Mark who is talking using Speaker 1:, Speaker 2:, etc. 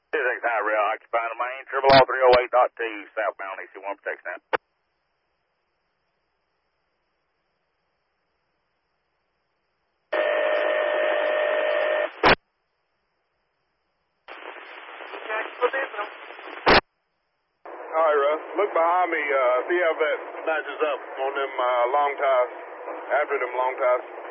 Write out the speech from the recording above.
Speaker 1: 26 High Rail, occupying the main, 308.2, southbound, EC1 protection out.
Speaker 2: All right, Russ. Look behind me. See how that matches up on them long ties, after them long ties.